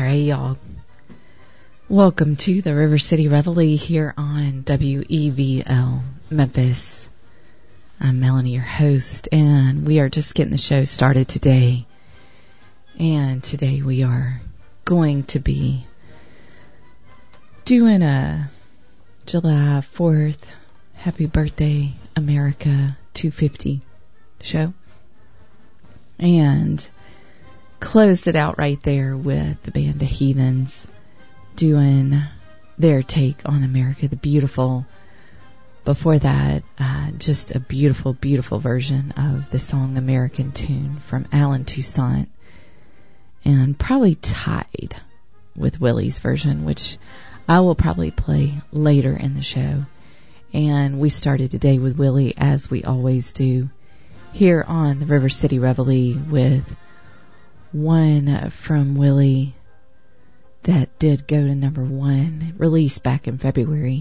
right, y'all. Welcome to the River City Reveille here on WEVL Memphis. I'm Melanie, your host, and we are just getting the show started today. And today we are going to be doing a July 4th Happy Birthday America 250 show. And closed it out right there with the band The Heathens doing their take on America the Beautiful. Before that, just a beautiful, beautiful version of the song American Tune from Alan Toussaint, and probably tied with Willie's version, which I will probably play later in the show. And we started today with Willie, as we always do, here on the River City Reveille, with one from Willie that did go to number 1, released back in February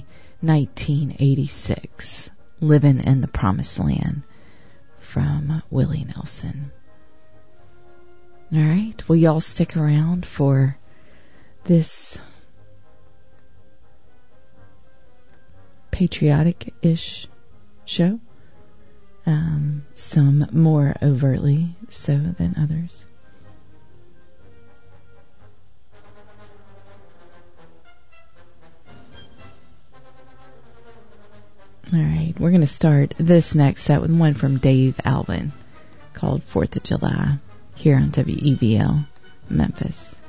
1986, Living in the Promised Land, from Willie Nelson. All right, will y'all stick around for this patriotic-ish show? Some more overtly so than others. All right, we're going to start this next set with one from Dave Alvin called 4th of July here on WEVL Memphis.